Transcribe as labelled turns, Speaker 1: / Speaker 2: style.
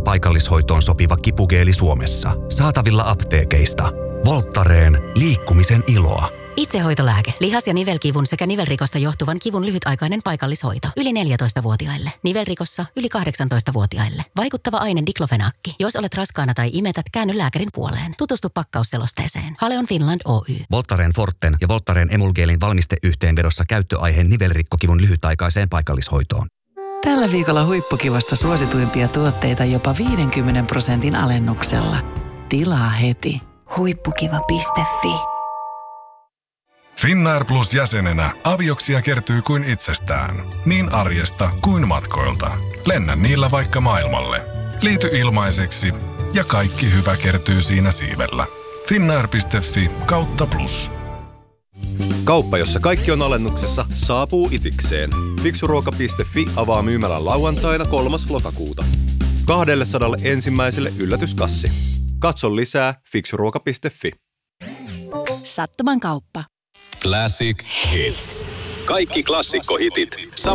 Speaker 1: paikallishoitoon sopiva kipugeeli Suomessa. Saatavilla apteekeista. Voltaren liikkumisen iloa.
Speaker 2: Itsehoitolääke. Lihas- ja nivelkivun sekä nivelrikosta johtuvan kivun lyhytaikainen paikallishoito. Yli 14-vuotiaille. Nivelrikossa yli 18-vuotiaille. Vaikuttava aine diklofenaakki. Jos olet raskaana tai imetät, käänny lääkärin puoleen. Tutustu pakkausselosteeseen. Haleon Finland Oy.
Speaker 1: Voltaren Forten ja Voltaren Emulgeelin valmisteyhteenvedossa käyttöaiheen nivelrikkokivun lyhytaikaiseen paikallishoitoon.
Speaker 3: Tällä viikolla huippukivasta suosituimpia tuotteita jopa 50% alennuksella. Tilaa heti. Huippukiva.fi.
Speaker 4: Finnair Plus -jäsenenä avioksia kertyy kuin itsestään. Niin arjesta kuin matkoilta. Lennä niillä vaikka maailmalle. Liity ilmaiseksi ja kaikki hyvä kertyy siinä siivellä. Finnair.fi/plus.
Speaker 5: Kauppa, jossa kaikki on alennuksessa, saapuu itikseen. Fiksuruoka.fi avaa myymälän lauantaina 3. lokakuuta. 200 ensimmäiselle yllätyskassi. Katso lisää fiksuruoka.fi.
Speaker 3: Sattuman kauppa.
Speaker 6: Classic Hits. Kaikki klassikkohitit samassa